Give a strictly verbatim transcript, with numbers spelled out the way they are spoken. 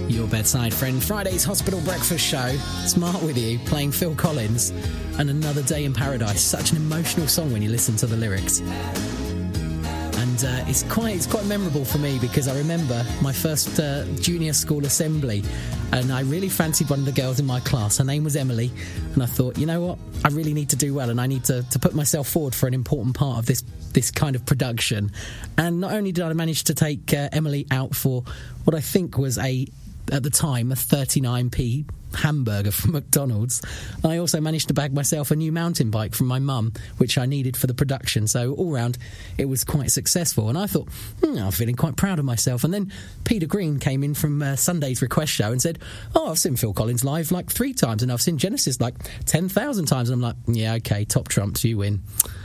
Your bedside friend, Friday's Hospital Breakfast Show. Smart with you, playing Phil Collins and Another Day in Paradise. Such an emotional song when you listen to the lyrics. And uh, it's quite it's quite memorable for me because I remember my first uh, junior school assembly, and I really fancied one of the girls in my class. Her name was Emily, and I thought, you know what, I really need to do well, and I need to, to put myself forward for an important part of this this kind of production. And not only did I manage to take uh, Emily out for what I think was a at the time a thirty-nine p hamburger from McDonald's, I also managed to bag myself a new mountain bike from my mum, which I needed for the production. So all round it was quite successful, and I thought, hmm, I'm feeling quite proud of myself. And then Peter Green came in from uh, Sunday's request show and said, oh, I've seen Phil Collins live like three times and I've seen Genesis like ten thousand times. And I'm like, yeah, okay, top trumps, you win.